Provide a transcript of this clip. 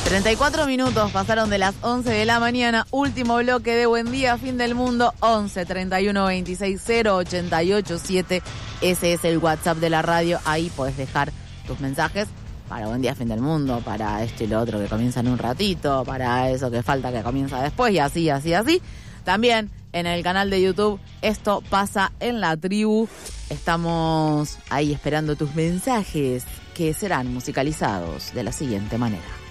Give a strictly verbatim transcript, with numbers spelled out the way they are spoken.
treinta y cuatro minutos pasaron de las once de la mañana. Último bloque de Buen Día, Fin del Mundo. once, treinta y uno, veintiséis, cero, ochenta y ocho, siete. Ese es el WhatsApp de la radio. Ahí podés dejar tus mensajes para Buen Día, Fin del Mundo, para esto y lo otro que comienza en un ratito, para eso que falta que comienza después, y así, así, así. También en el canal de YouTube, Esto Pasa en la Tribu. Estamos ahí esperando tus mensajes, que serán musicalizados de la siguiente manera.